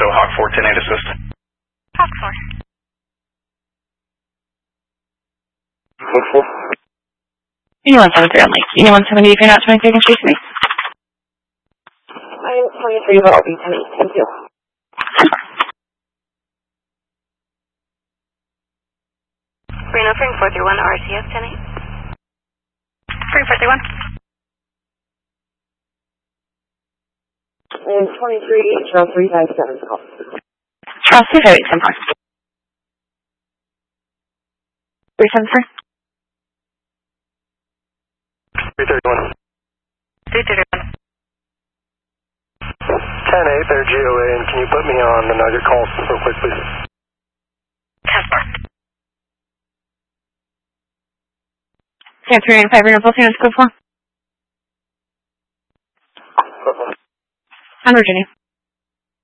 show Hawk 4, 10-8 assist. Hawk 4. Hawk 4. Union 173 on Lake. Union 170, if you're not 23, can chase me. I am 23, but I'll be 10-8. Thank you. Reno, Spring 431, RCS 10-8. Spring 431. And 23, Charles 357 call. Charles 358, 10 4. 373. 331. 331. 10-8, they're GOA, and can you put me on the Nugget calls real quick, please? 10-4. Yeah, 395, Reno, full team, scope 4. On Virginia.